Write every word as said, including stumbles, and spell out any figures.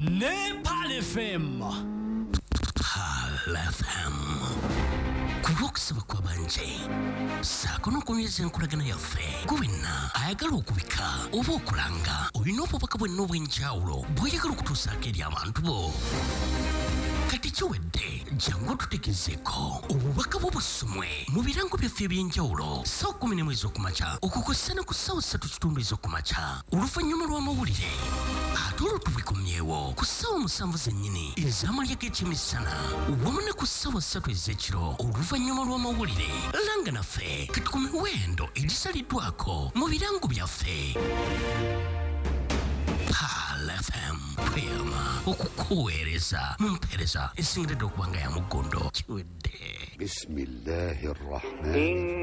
Nepal F M. Nepal F M. Kurokusaba kwa banje. Sakono kumyezi nkulagana yaffe. Kuwina ayagala okubika oba okulanga olina obubaka bwenna obw'enjawulo bw'oyagala okutuusaako eri abantu bo. Kati kiwedde jangu tutegezeeko obubaka bw'obusumwe mu birango byaffe eby'enjawulo ssaawa kumi n'emu ez'okumakya okukozesa ku ssaawa ssatu kitundu ez'okumakya oluvannyuma lw'amawulire ate olwo tubikomyewo ku ssaawa musanvu zennyini ez'amalya g'ekyemisana wamu ne ku ssaawa ssatu ez'ekiro oluvannyuma lw'amawulire langa naffe kati ku miwendo egisaliddwako mu birango byaffe. Nepal F M Prima okukuweereza mu mpeereza esingiridde okuba nga ya muggondo kiwedde. Bismillahirrahmanirrahim.